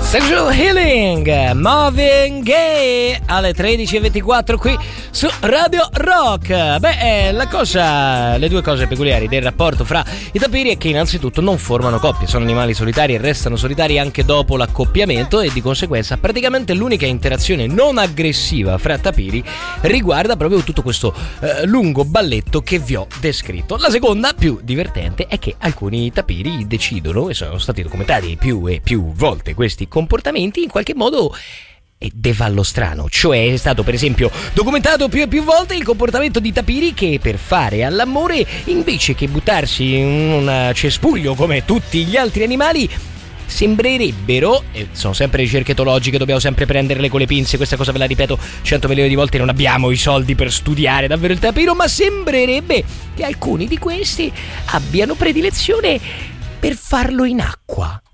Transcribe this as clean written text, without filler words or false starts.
Sexual Healing, Marvin Gaye alle 13:24 qui su Radio Rock. Le due cose peculiari del rapporto fra i tapiri è che innanzitutto non formano coppie, sono animali solitari e restano solitari anche dopo l'accoppiamento, e di conseguenza praticamente l'unica interazione non aggressiva fra tapiri riguarda proprio tutto questo lungo balletto che vi ho descritto. La seconda, più divertente, è che alcuni tapiri decidono, e sono stati documentati più e più volte questi comportamenti, in qualche modo devallo strano, cioè è stato per esempio documentato più e più volte il comportamento di tapiri che per fare all'amore, invece che buttarsi in un cespuglio come tutti gli altri animali, sembrerebbero, e sono sempre ricerche etologiche, dobbiamo sempre prenderle con le pinze, questa cosa ve la ripeto 100 milioni di volte, non abbiamo i soldi per studiare davvero il tapiro, ma sembrerebbe che alcuni di questi abbiano predilezione per farlo in acqua.